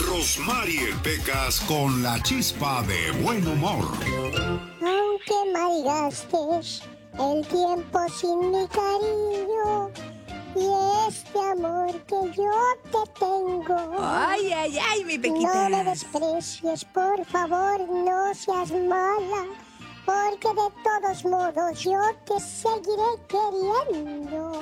Rosmarie Pecas con la chispa de buen humor. Aunque malgastes el tiempo sin mi cariño y este amor que yo te tengo. Ay, ay, ay, mi Pequita. No me desprecies, por favor, no seas mala, porque de todos modos yo te seguiré queriendo.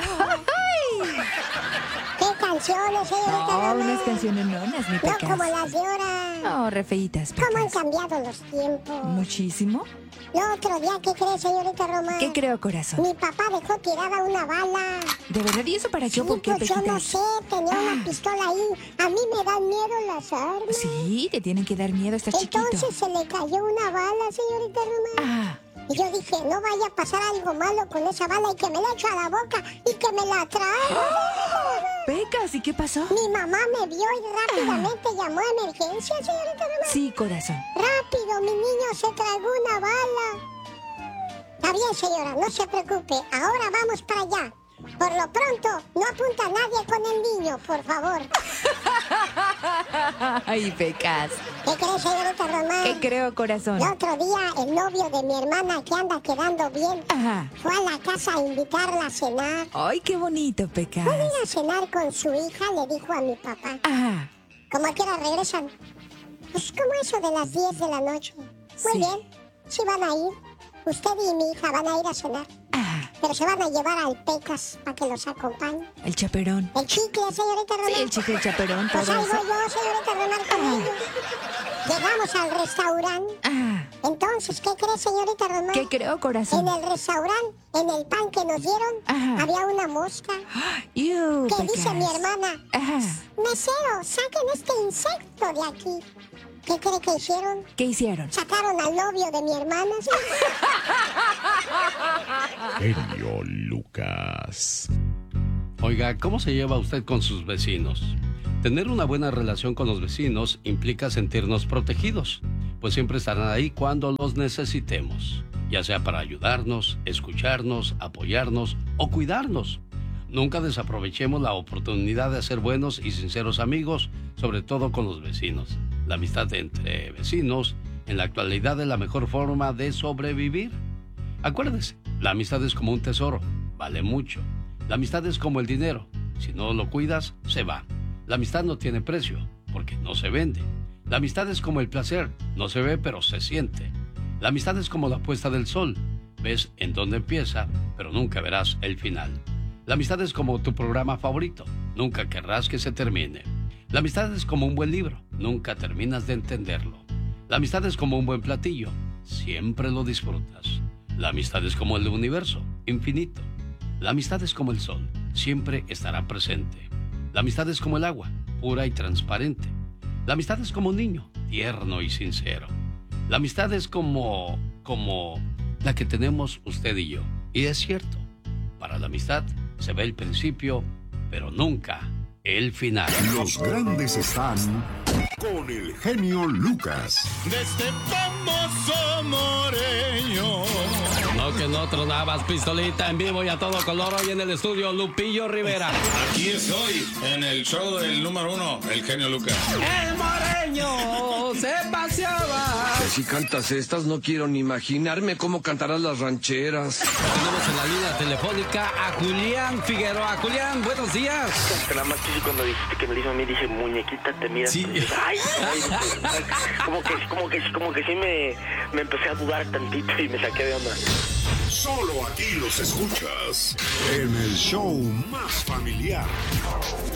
¿Qué canciones, señorita No, Roma? unas canciones nonas, mi No Pecas. como las de ahora. No, re feitas, ¿Cómo han Pecas. cambiado los tiempos? Muchísimo. El otro día, ¿qué crees, señorita Roma? ¿Qué creo, corazón? Mi papá dejó tirada una bala. ¿De verdad? ¿Y eso para qué? Sí, ¿Por qué, pues yo Pequita? no sé, tenía una pistola ahí. A mí me dan miedo las armas. Sí, te tienen que dar miedo, estás chiquito. Entonces se le cayó una bala, señorita Roma. Ah, Y yo dije, no vaya a pasar algo malo con esa bala y que me la echo a la boca y que me la traiga. Pecas, ¿y qué pasó? Mi mamá me vio y rápidamente llamó a emergencia, señorita Roma. Sí, corazón. Rápido, mi niño se tragó una bala. Está bien, señora, no se preocupe. Ahora vamos para allá. Por lo pronto, no apunta a nadie con el niño, por favor. Ay, Pecas. ¿Qué crees, señorita Román? ¿Qué creo, corazón? El otro día, el novio de mi hermana, que anda quedando bien, Ajá. fue a la casa a invitarla a cenar. Ay, qué bonito, Pecas. ¿Puedo ir a cenar con su hija? Le dijo a mi papá. Ajá. ¿Cómo a qué hora regresan? Pues como eso de las 10 de la noche. Muy Sí. bien, sí van a ir. Usted y mi hija van a ir a cenar. Ajá. Pero se van a llevar al Pecas para que los acompañe. El chaperón. El chicle, señorita Román. Sí, el chicle, el chaperón, Pues todo ahí eso. voy yo, señorita Román, con ellos. Llegamos al restaurante. Ajá. Entonces, ¿qué cree, señorita Román? ¿Qué creo, En corazón? el restaurante, en el pan que nos dieron, Ajá. había una mosca. Iu, ¿Qué Pecas. dice mi hermana? Ajá. Mesero, saquen este insecto de aquí. ¿Qué cree que hicieron? ¿Qué hicieron? Sacaron al novio de mi hermana. ¿Sí? Genio Lucas. Oiga, ¿cómo se lleva usted con sus vecinos? Tener una buena relación con los vecinos implica sentirnos protegidos, pues siempre estarán ahí cuando los necesitemos, ya sea para ayudarnos, escucharnos, apoyarnos o cuidarnos. Nunca desaprovechemos la oportunidad de ser buenos y sinceros amigos, sobre todo con los vecinos. La amistad entre vecinos en la actualidad es la mejor forma de sobrevivir. Acuérdese, la amistad es como un tesoro, vale mucho. La amistad es como el dinero, si no lo cuidas, se va. La amistad no tiene precio, porque no se vende. La amistad es como el placer, no se ve, pero se siente. La amistad es como la puesta del sol, ves en dónde empieza, pero nunca verás el final. La amistad es como tu programa favorito, nunca querrás que se termine. La amistad es como un buen libro, nunca terminas de entenderlo. La amistad es como un buen platillo, siempre lo disfrutas. La amistad es como el universo, infinito. La amistad es como el sol, siempre estará presente. La amistad es como el agua, pura y transparente. La amistad es como un niño, tierno y sincero. La amistad es como la que tenemos usted y yo. Y es cierto, para la amistad se ve el principio, pero nunca el final. Los grandes están con el genio Lucas. De este famoso Moreño. No que no tronabas, pistolita en vivo y a todo color hoy en el estudio Lupillo Rivera. Aquí estoy, en el show del número 1, el genio Lucas. El moreño se paseaba. Si cantas estas, no quiero ni imaginarme cómo cantarás las rancheras. Tenemos en la línea telefónica a Julián Figueroa. Julián, buenos días. Nada más que cuando dijiste que me lo hizo a mí, dije, muñequita, te miras. Sí. Ay, como que sí me empecé a dudar tantito y me saqué de onda. Solo aquí los escuchas en el show más familiar.